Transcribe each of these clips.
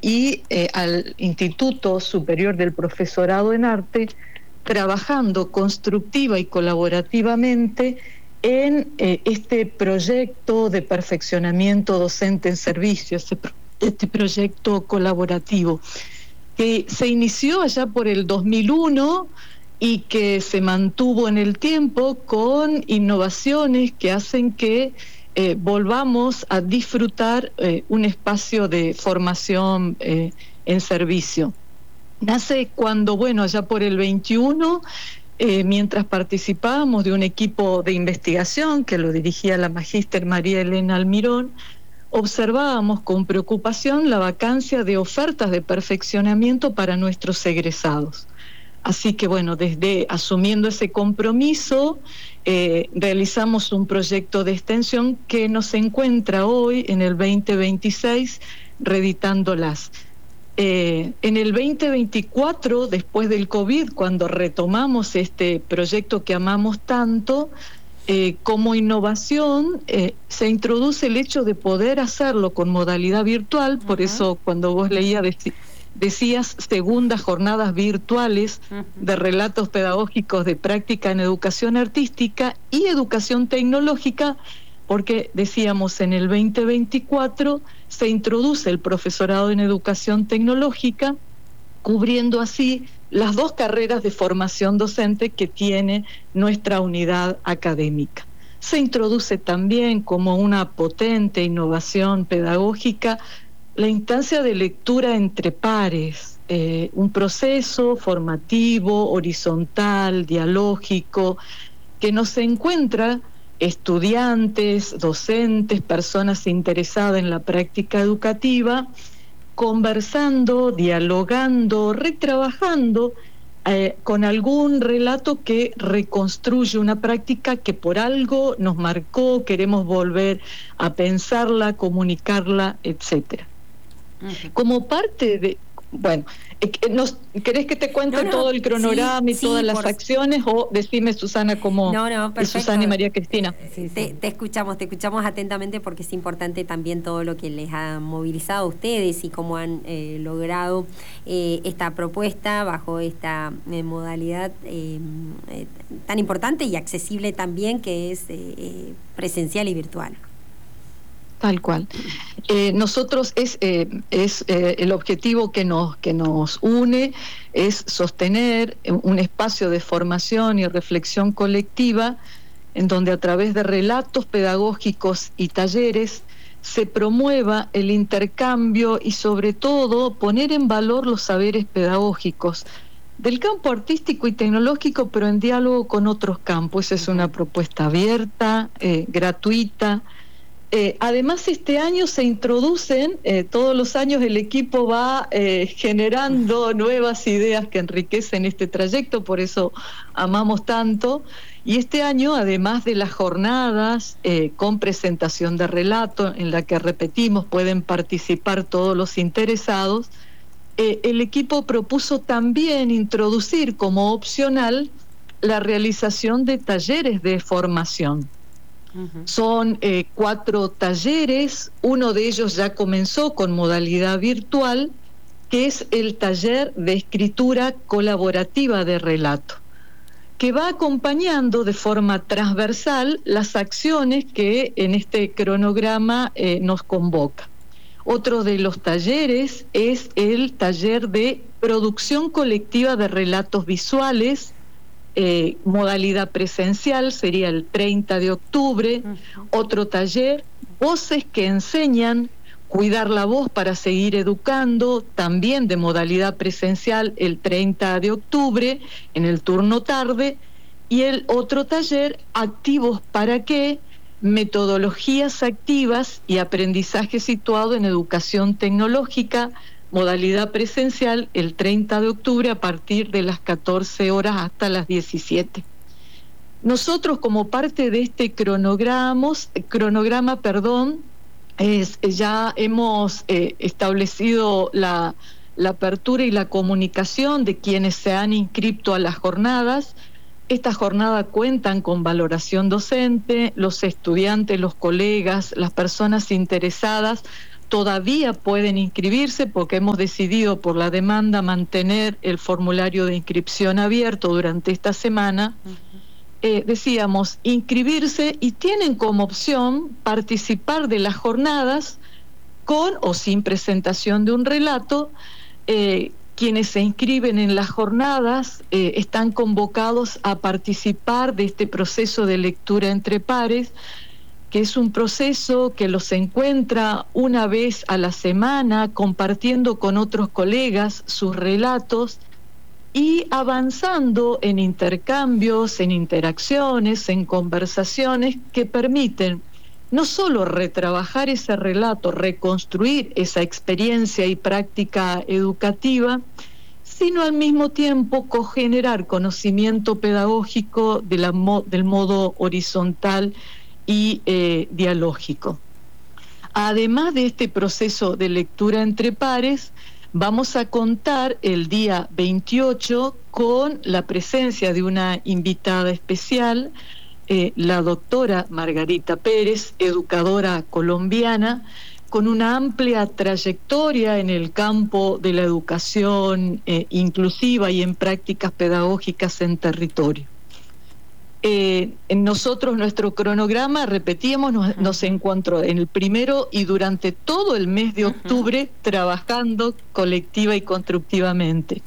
y al Instituto Superior del Profesorado en Arte, trabajando constructiva y colaborativamente en este proyecto de perfeccionamiento docente en servicio, este proyecto colaborativo, que se inició allá por el 2001 y que se mantuvo en el tiempo con innovaciones que hacen que volvamos a disfrutar un espacio de formación en servicio. Nace cuando, allá por el 21, mientras participábamos de un equipo de investigación que lo dirigía la magíster María Elena Almirón, observábamos con preocupación la vacancia de ofertas de perfeccionamiento para nuestros egresados. Así que desde asumiendo ese compromiso, realizamos un proyecto de extensión que nos encuentra hoy en el 2026 reeditándolas. En el 2024, después del COVID, cuando retomamos este proyecto que amamos tanto, como innovación se introduce el hecho de poder hacerlo con modalidad virtual. Por eso cuando vos leías decías segundas jornadas virtuales de relatos pedagógicos de práctica en educación artística y educación tecnológica, porque decíamos en el 2024 se introduce el profesorado en educación tecnológica, cubriendo así las dos carreras de formación docente que tiene nuestra unidad académica. Se introduce también como una potente innovación pedagógica la instancia de lectura entre pares, un proceso formativo, horizontal, dialógico, que nos encuentra estudiantes, docentes, personas interesadas en la práctica educativa, conversando, dialogando, retrabajando con algún relato que reconstruye una práctica que por algo nos marcó, queremos volver a pensarla, comunicarla, etcétera. Como parte de... ¿querés que te cuente todo el cronograma y todas las acciones? O decime, Susana, cómo... perfecto. Susana y María Cristina. Te escuchamos atentamente, porque es importante también todo lo que les ha movilizado a ustedes y cómo han logrado esta propuesta bajo esta modalidad tan importante y accesible también, que es presencial y virtual. Tal cual. Nosotros es el objetivo que nos une es sostener un espacio de formación y reflexión colectiva en donde a través de relatos pedagógicos y talleres se promueva el intercambio y sobre todo poner en valor los saberes pedagógicos del campo artístico y tecnológico, pero en diálogo con otros campos. Es una propuesta abierta, gratuita. Además, este año se introducen, todos los años el equipo va generando nuevas ideas que enriquecen este trayecto, por eso amamos tanto. Y este año, además de las jornadas con presentación de relato, en la que repetimos, pueden participar todos los interesados, el equipo propuso también introducir como opcional la realización de talleres de formación. Son 4 talleres, uno de ellos ya comenzó con modalidad virtual, que es el taller de escritura colaborativa de relato, que va acompañando de forma transversal las acciones que en este cronograma nos convoca. Otro de los talleres es el taller de producción colectiva de relatos visuales, modalidad presencial, sería el 30 de octubre. Otro taller, voces que enseñan, cuidar la voz para seguir educando, también de modalidad presencial, el 30 de octubre, en el turno tarde. Y el otro taller, activos para qué, metodologías activas y aprendizaje situado en educación tecnológica, modalidad presencial, el 30 de octubre a partir de las 14 horas hasta las 17. Nosotros, como parte de este cronograma, ya hemos establecido la apertura y la comunicación de quienes se han inscrito a las jornadas. Estas jornadas cuentan con valoración docente, los estudiantes, los colegas, las personas interesadas todavía pueden inscribirse porque hemos decidido por la demanda mantener el formulario de inscripción abierto durante esta semana. Decíamos, inscribirse y tienen como opción participar de las jornadas con o sin presentación de un relato. Quienes se inscriben en las jornadas están convocados a participar de este proceso de lectura entre pares, que es un proceso que los encuentra una vez a la semana compartiendo con otros colegas sus relatos y avanzando en intercambios, en interacciones, en conversaciones que permiten no solo retrabajar ese relato, reconstruir esa experiencia y práctica educativa, sino al mismo tiempo cogenerar conocimiento pedagógico del modo horizontal y dialógico. Además de este proceso de lectura entre pares, vamos a contar el día 28 con la presencia de una invitada especial, la doctora Margarita Pérez, educadora colombiana, con una amplia trayectoria en el campo de la educación inclusiva y en prácticas pedagógicas en territorio. Nosotros, nuestro cronograma, repetíamos, nos encontró en el primero y durante todo el mes de octubre trabajando colectiva y constructivamente.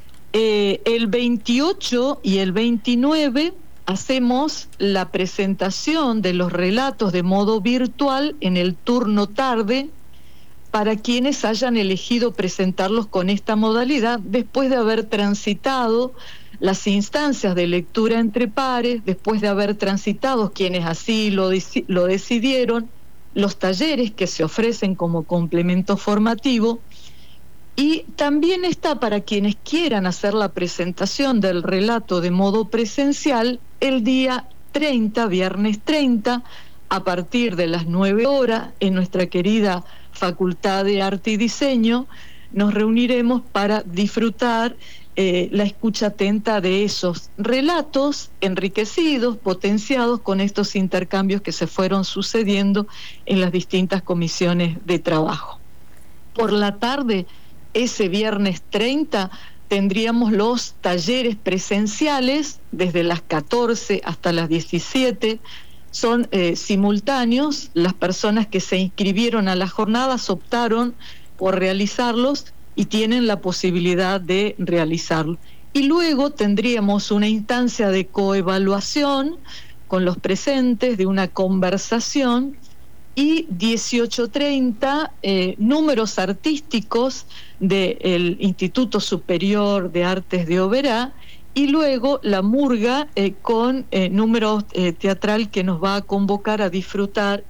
El 28 y el 29 hacemos la presentación de los relatos de modo virtual en el turno tarde para quienes hayan elegido presentarlos con esta modalidad después de haber transitado las instancias de lectura entre pares, después de haber transitado quienes así lo decidieron, los talleres que se ofrecen como complemento formativo, y también está para quienes quieran hacer la presentación del relato de modo presencial el día 30, viernes 30, a partir de las 9 horas, en nuestra querida Facultad de Arte y Diseño. Nos reuniremos para disfrutar la escucha atenta de esos relatos enriquecidos, potenciados con estos intercambios que se fueron sucediendo en las distintas comisiones de trabajo. Por la tarde, ese viernes 30, tendríamos los talleres presenciales desde las 14 hasta las 17. Son simultáneos. Las personas que se inscribieron a las jornadas optaron por realizarlos y tienen la posibilidad de realizarlo. Y luego tendríamos una instancia de coevaluación con los presentes, de una conversación, y 18:30 números artísticos del Instituto Superior de Artes de Oberá, y luego la murga con número teatral que nos va a convocar a disfrutar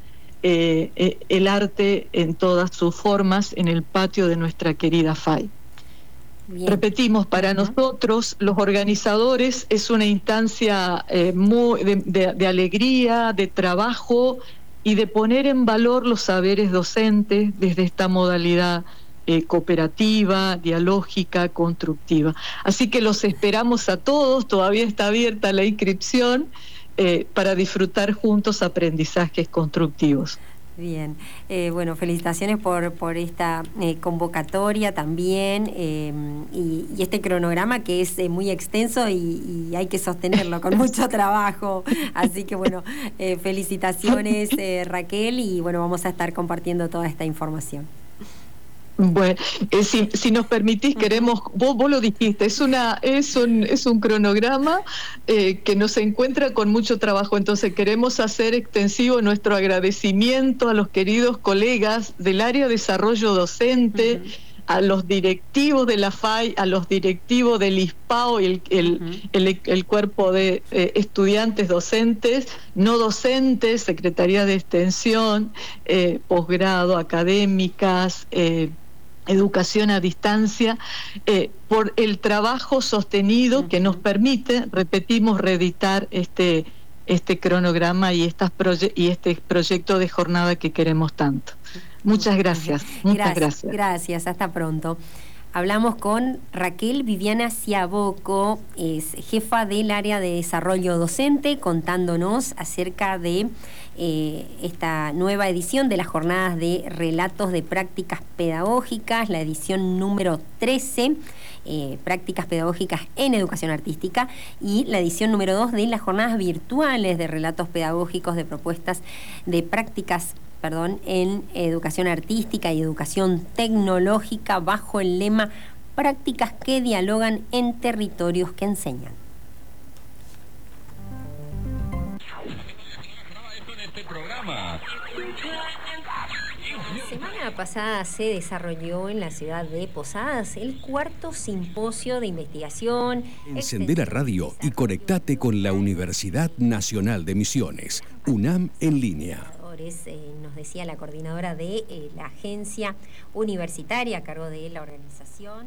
el arte en todas sus formas en el patio de nuestra querida FAI. Bien. Repetimos, para nosotros, los organizadores, es una instancia muy de alegría, de trabajo y de poner en valor los saberes docentes desde esta modalidad cooperativa, dialógica, constructiva. Así que los esperamos a todos, todavía está abierta la inscripción para disfrutar juntos aprendizajes constructivos. Bien, bueno, felicitaciones por esta convocatoria también y este cronograma que es muy extenso y hay que sostenerlo con mucho trabajo. Así que bueno, felicitaciones Raquel, y bueno, vamos a estar compartiendo toda esta información. Bueno, si nos permitís, queremos, vos lo dijiste, es un cronograma que nos encuentra con mucho trabajo, entonces queremos hacer extensivo nuestro agradecimiento a los queridos colegas del área de desarrollo docente, a los directivos de la FAI, a los directivos del ISPAO y el cuerpo de estudiantes docentes, no docentes, Secretaría de Extensión, posgrado, académicas, educación a distancia, por el trabajo sostenido que nos permite, repetimos, reeditar este cronograma y este proyecto de jornada que queremos tanto. Muchas gracias. Muchas gracias. Gracias, hasta pronto. Hablamos con Raquel Viviana Ciaboco, es jefa del área de desarrollo docente, contándonos acerca de esta nueva edición de las jornadas de relatos de prácticas pedagógicas, la edición número 13, prácticas pedagógicas en educación artística, y la edición número 2 de las jornadas virtuales de relatos pedagógicos de propuestas de prácticas en educación artística y educación tecnológica bajo el lema Prácticas que dialogan en territorios que enseñan. La semana pasada se desarrolló en la ciudad de Posadas el cuarto simposio de investigación. Encender la radio y conectate con la Universidad Nacional de Misiones, UNAM en línea. Nos decía la coordinadora de la agencia universitaria a cargo de la organización.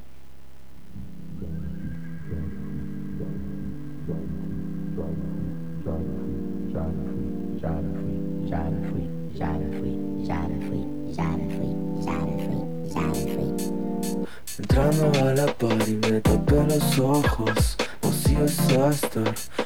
Entrando a la par y me tapé los ojos, vos ibas a estar